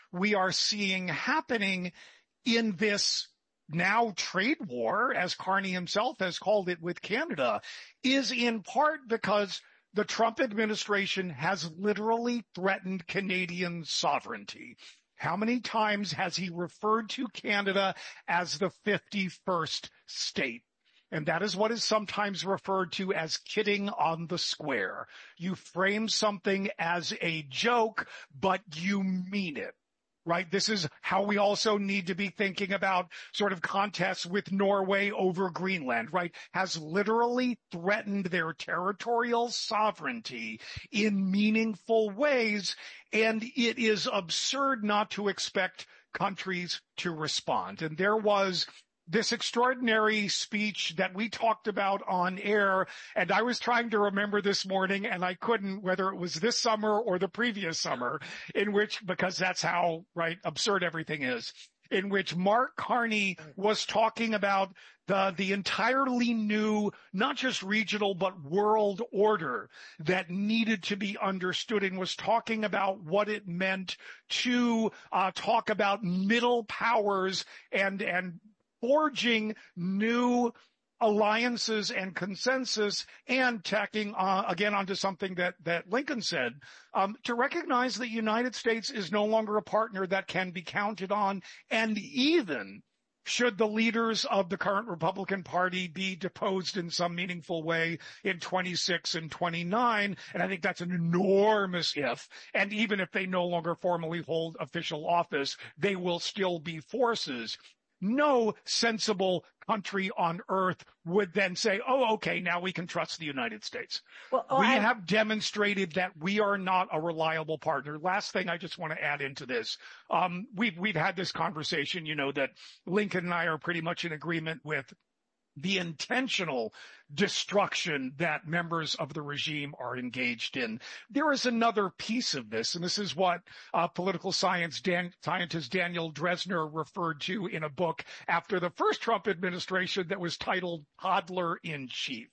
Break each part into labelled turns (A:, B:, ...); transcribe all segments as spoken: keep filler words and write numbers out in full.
A: we are seeing happening in this now trade war, as Carney himself has called it with Canada, is in part because the Trump administration has literally threatened Canadian sovereignty. How many times has he referred to Canada as the fifty-first state? And that is what is sometimes referred to as kidding on the square. You frame something as a joke, but you mean it. Right? This is how we also need to be thinking about sort of contests with Norway over Greenland, right? Has literally threatened their territorial sovereignty in meaningful ways. And it is absurd not to expect countries to respond. And there was this extraordinary speech that we talked about on air, and I was trying to remember this morning, and I couldn't, whether it was this summer or the previous summer, in which, because that's how, right, absurd everything is, in which Mark Carney was talking about the, the entirely new, not just regional, but world order that needed to be understood, and was talking about what it meant to uh, talk about middle powers and, and forging new alliances and consensus, and tacking uh, again onto something that that Lincoln said, um, to recognize the United States is no longer a partner that can be counted on, and even should the leaders of the current Republican Party be deposed in some meaningful way in twenty-six and twenty-nine, and I think that's an enormous if, and even if they no longer formally hold official office, they will still be forces. No sensible country on earth would then say, oh, okay, now we can trust the United States. Well, oh, we I... have demonstrated that we are not a reliable partner. Last thing I just want to add into this. Um, we've, we've had this conversation, you know, that Lincoln and I are pretty much in agreement with the intentional destruction that members of the regime are engaged in. There is another piece of this, and this is what uh, political science Dan- scientist Daniel Drezner referred to in a book after the first Trump administration that was titled Toddler in Chief.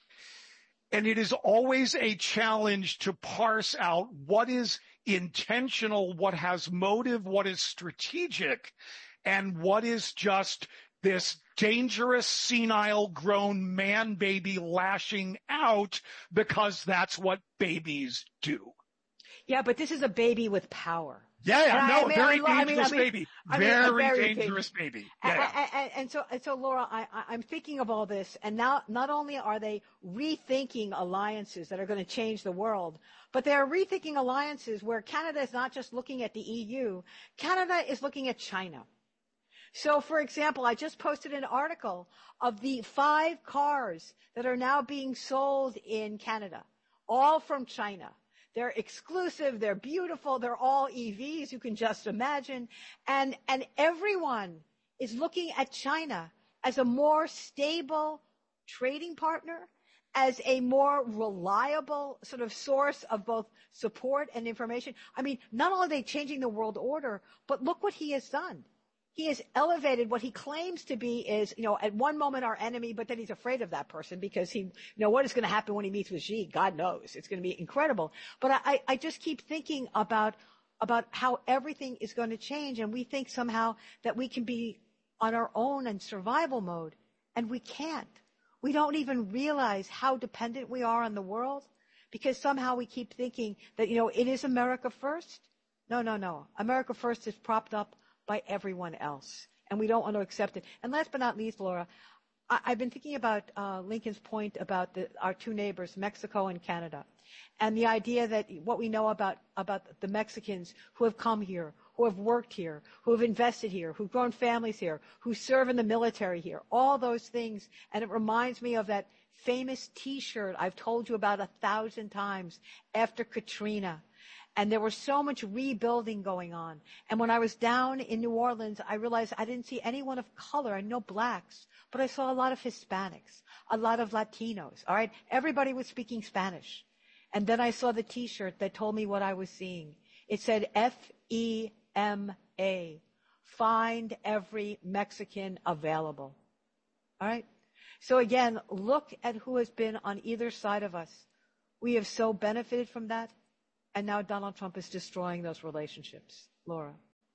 A: And it is always a challenge to parse out what is intentional, what has motive, what is strategic, and what is just this dangerous, senile, grown man baby lashing out because that's what babies do.
B: Yeah, but this is a baby with power.
A: Yeah, yeah, no,
B: I mean,
A: very
B: I mean,
A: dangerous
B: I mean,
A: baby.
B: I mean,
A: very,
B: very
A: dangerous baby. baby.
B: Yeah,
A: yeah.
B: And, and, and so, and so, Laura, I, I'm thinking of all this, and now not only are they rethinking alliances that are going to change the world, but they're rethinking alliances where Canada is not just looking at the E U. Canada is looking at China. So, for example, I just posted an article of the five cars that are now being sold in Canada, all from China. They're exclusive, they're beautiful, they're all E Vs, you can just imagine. And, and everyone is looking at China as a more stable trading partner, as a more reliable sort of source of both support and information. I mean, not only are they changing the world order, but look what he has done. He has elevated what he claims to be is, you know, at one moment our enemy, but then he's afraid of that person because he, you know, what is going to happen when he meets with Xi? God knows. It's going to be incredible. But I, I just keep thinking about, about how everything is going to change, and we think somehow that we can be on our own in survival mode, and we can't. We don't even realize how dependent we are on the world because somehow we keep thinking that, you know, it is America first. No, no, no. America first is propped up by everyone else, and we don't want to accept it. And last but not least, Laura, I, I've been thinking about uh, Lincoln's point about the, our two neighbors, Mexico and Canada, and the idea that what we know about, about the Mexicans who have come here, who have worked here, who have invested here, who've grown families here, who serve in the military here, all those things. And it reminds me of that famous T-shirt I've told you about a thousand times after Katrina. And there was so much rebuilding going on. And when I was down in New Orleans, I realized I didn't see anyone of color and no blacks, but I saw a lot of Hispanics, a lot of Latinos, all right? Everybody was speaking Spanish. And then I saw the T-shirt that told me what I was seeing. It said F E M A, find every Mexican available, all right? So again, look at who has been on either side of us. We have so benefited from that. And now Donald Trump is destroying those relationships. Laura.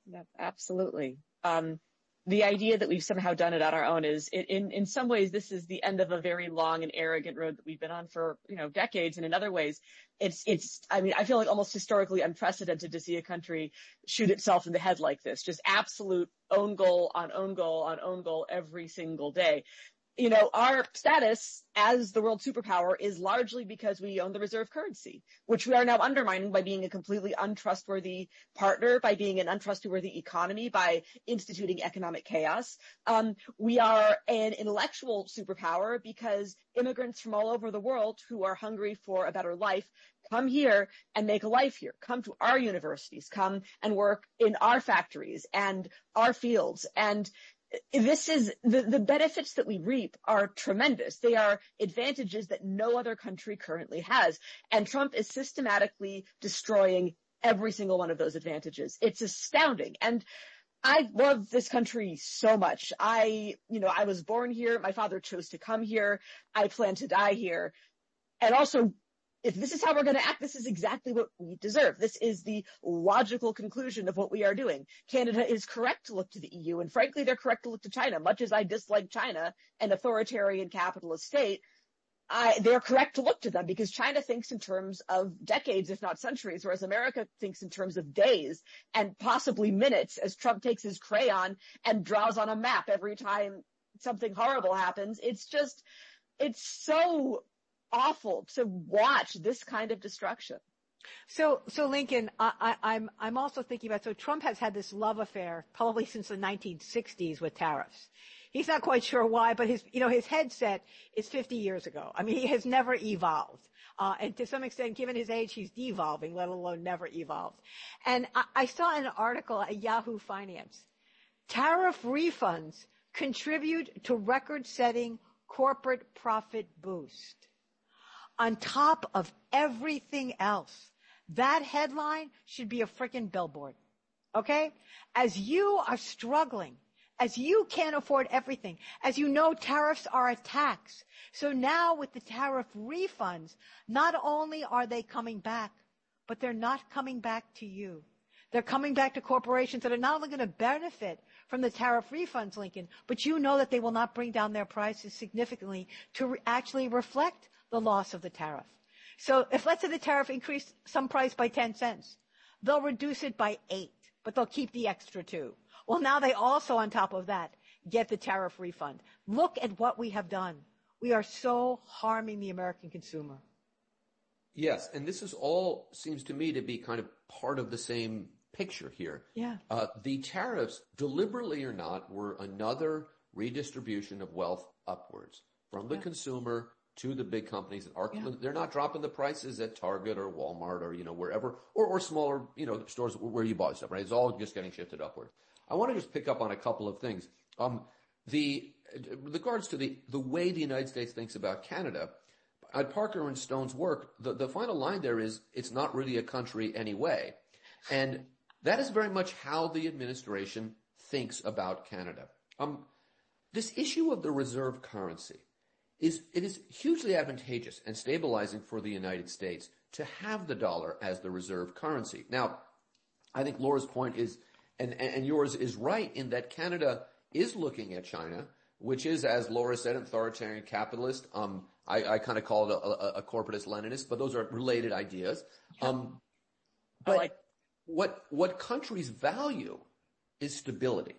C: Yeah, absolutely. Um, the idea that we've somehow done it on our own is, in in some ways, this is the end of a very long and arrogant road that we've been on for, you know, decades. And in other ways, it's, it's, I mean, I feel like almost historically unprecedented to see a country shoot itself in the head like this, just absolute own goal on own goal on own goal every single day. You know, our status as the world superpower is largely because we own the reserve currency, which we are now undermining by being a completely untrustworthy partner, by being an untrustworthy economy, by instituting economic chaos. Um, we are an intellectual superpower because immigrants from all over the world who are hungry for a better life come here and make a life here, come to our universities, come and work in our factories and our fields. And this is the, the benefits that we reap are tremendous. They are advantages that no other country currently has. And Trump is systematically destroying every single one of those advantages. It's astounding. And I love this country so much. I, you know, I was born here. My father chose to come here. I plan to die here. And also, if this is how we're going to act, this is exactly what we deserve. This is the logical conclusion of what we are doing. Canada is correct to look to the E U, and frankly, they're correct to look to China. Much as I dislike China, an authoritarian capitalist state, I, they're correct to look to them because China thinks in terms of decades, if not centuries, whereas America thinks in terms of days and possibly minutes as Trump takes his crayon and draws on a map every time something horrible happens. It's just, it's so awful to watch this kind of destruction.
B: So, so Lincoln, I, I, I'm, I'm also thinking about, so Trump has had this love affair probably since the nineteen sixties with tariffs. He's not quite sure why, but his, you know, his headset is fifty years ago. I mean, he has never evolved. Uh, and to some extent, given his age, he's devolving, let alone never evolved. And I, I saw an article at Yahoo Finance. Tariff refunds contribute to record-setting corporate profit boost. On top of everything else, that headline should be a frickin' billboard. Okay? As you are struggling, as you can't afford everything, as you know tariffs are a tax. So now with the tariff refunds, not only are they coming back, but they're not coming back to you. They're coming back to corporations that are not only going to benefit from the tariff refunds, Lincoln, but you know that they will not bring down their prices significantly to re- actually reflect the loss of the tariff. So if, let's say, the tariff increased some price by ten cents, they'll reduce it by eight, but they'll keep the extra two. Well, now they also, on top of that, get the tariff refund. Look at what we have done. We are so harming the American consumer.
D: Yes, and this is all, seems to me, to be kind of part of the same picture here.
B: Yeah.
D: Uh, the tariffs, deliberately or not, were another redistribution of wealth upwards from the
B: yeah.
D: consumer to the big companies that are, yeah. they're not dropping the prices at Target or Walmart or, you know, wherever, or, or smaller, you know, stores where you buy stuff, right? It's all just getting shifted upward. I want to just pick up on a couple of things. Um, the, with regards to the, the way the United States thinks about Canada, at Parker and Stone's work, the, the final line there is, it's not really a country anyway. And that is very much how the administration thinks about Canada. Um, this issue of the reserve currency, is it is hugely advantageous and stabilizing for the United States to have the dollar as the reserve currency. Now, I think Laura's point is, and, and yours is right, in that Canada is looking at China, which is, as Laura said, an authoritarian capitalist. Um, I, I kind of call it a, a, a corporatist Leninist, but those are related ideas. Um, but like- what what countries value is stability.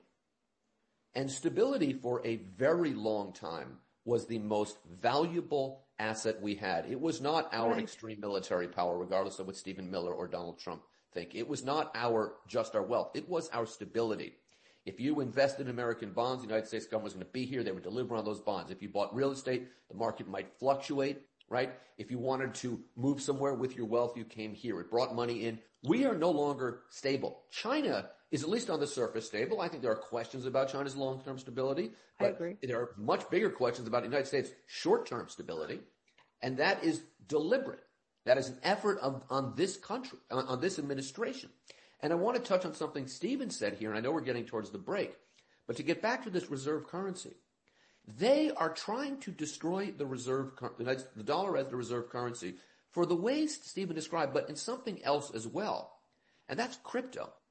D: And stability for a very long time was the most valuable asset we had. It was not our right. extreme military power, regardless of what Stephen Miller or Donald Trump think. It was not our just our wealth. It was our stability. If you invested in American bonds, the United States government was going to be here. They would deliver on those bonds. If you bought real estate, the market might fluctuate, right? If you wanted to move somewhere with your wealth, you came here. It brought money in. We are no longer stable. China is at least on the surface stable. I think there are questions about China's long-term stability. But
B: I agree.
D: There are much bigger questions about the United States' short-term stability. And that is deliberate. That is an effort of, on this country, on, on this administration. And I want to touch on something Stephen said here, and I know we're getting towards the break. But to get back to this reserve currency, they are trying to destroy the reserve, the dollar as the reserve currency for the ways Stephen described, but in something else as well. And that's crypto.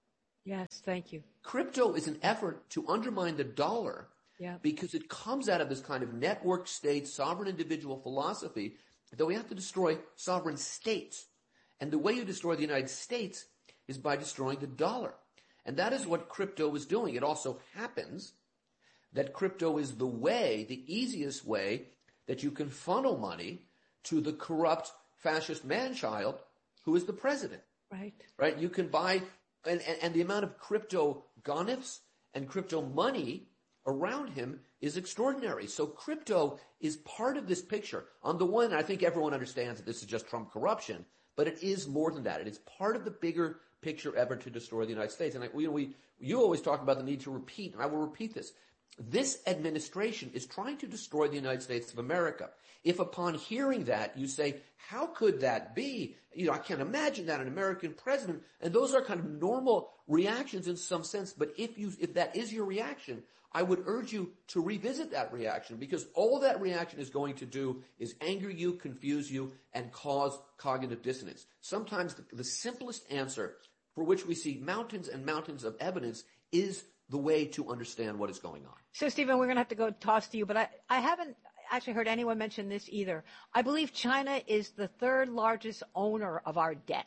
B: Yes, thank you.
D: Crypto is an effort to undermine the dollar yeah. because it comes out of this kind of network state, sovereign individual philosophy that we have to destroy sovereign states. And the way you destroy the United States is by destroying the dollar. And that is what crypto is doing. It also happens that crypto is the way, the easiest way, that you can funnel money to the corrupt fascist man-child who is the president.
B: Right.
D: Right? You can buy, and, and, and the amount of crypto gonifs and crypto money around him is extraordinary. So crypto is part of this picture. On the one, I think everyone understands that this is just Trump corruption, but it is more than that. It is part of the bigger picture ever to destroy the United States. And I, we, we, you always talk about the need to repeat, and I will repeat this. This administration is trying to destroy the United States of America. If upon hearing that you say, how could that be? You know, I can't imagine that an American president, and those are kind of normal reactions in some sense, but if you, if that is your reaction, I would urge you to revisit that reaction, because all that reaction is going to do is anger you, confuse you, and cause cognitive dissonance. Sometimes the, the simplest answer, for which we see mountains and mountains of evidence, is the way to understand what is going on.
B: So, Stephen, we're going to have to go toss to you, but I, I haven't actually heard anyone mention this either. I believe China is the third largest owner of our debt.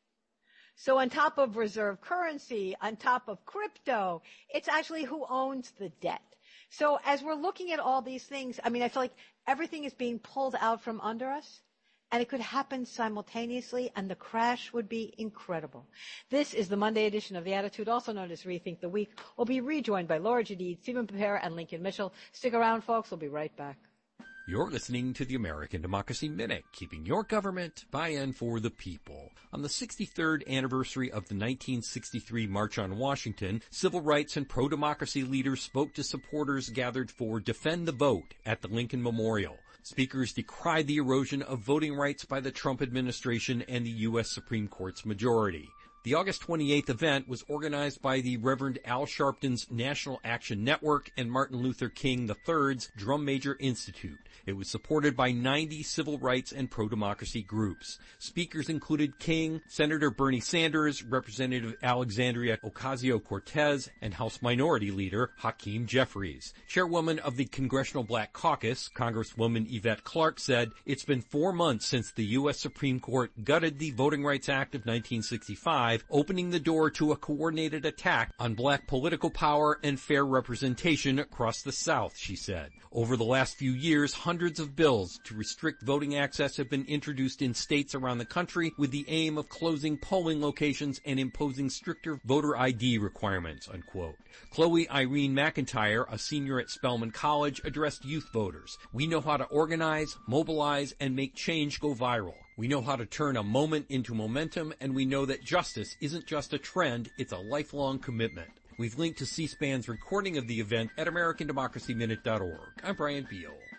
B: So on top of reserve currency, on top of crypto, it's actually who owns the debt. So as we're looking at all these things, I mean, I feel like everything is being pulled out from under us, and it could happen simultaneously, and the crash would be incredible. This is the Monday edition of The Attitude, also known as Rethink the Week. We'll be rejoined by Laura Jadid, Stephen Pepera, and Lincoln Mitchell. Stick around, folks. We'll be right back.
E: You're listening to the American Democracy Minute, keeping your government by and for the people. On the sixty-third anniversary of the nineteen sixty-three March on Washington, civil rights and pro-democracy leaders spoke to supporters gathered for Defend the Vote at the Lincoln Memorial. Speakers decried the erosion of voting rights by the Trump administration and the U S Supreme Court's majority. The August twenty-eighth event was organized by the Reverend Al Sharpton's National Action Network and Martin Luther King the third's Drum Major Institute. It was supported by ninety civil rights and pro-democracy groups. Speakers included King, Senator Bernie Sanders, Representative Alexandria Ocasio-Cortez, and House Minority Leader Hakeem Jeffries. Chairwoman of the Congressional Black Caucus, Congresswoman Yvette Clarke, said, "It's been four months since the U S Supreme Court gutted the Voting Rights Act of nineteen sixty-five, opening the door to a coordinated attack on black political power and fair representation across the South," she said. Over the last few years, hundreds of bills to restrict voting access have been introduced in states around the country with the aim of closing polling locations and imposing stricter voter I D requirements, unquote. Chloe Irene McIntyre, a senior at Spelman College, addressed youth voters. "We know how to organize, mobilize, and make change go viral. We know how to turn a moment into momentum, and we know that justice isn't just a trend, it's a lifelong commitment." We've linked to C-SPAN's recording of the event at American Democracy Minute dot org. I'm Brian Beal.